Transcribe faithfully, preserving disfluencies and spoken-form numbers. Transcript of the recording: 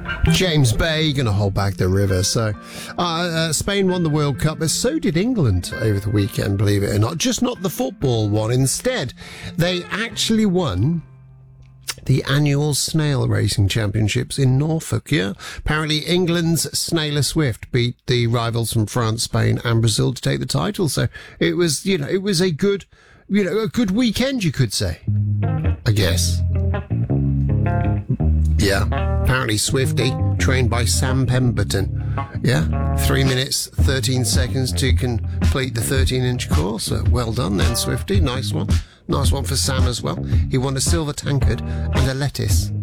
James Bay going to hold back the river. So uh, uh, Spain won the World Cup, but so did England over the weekend, believe it or not. Just not the football one. Instead, they actually won the annual snail racing championships in Norfolk. Yeah, apparently England's Snailer Swift beat the rivals from France, Spain and Brazil to take the title. So it was, you know, it was a good, you know, a good weekend, you could say, I guess. Yeah, apparently Swifty, trained by Sam Pemberton. Yeah, three minutes, thirteen seconds to complete the thirteen-inch course. Uh, well done then, Swifty. Nice one. Nice one for Sam as well. He won a silver tankard and a lettuce.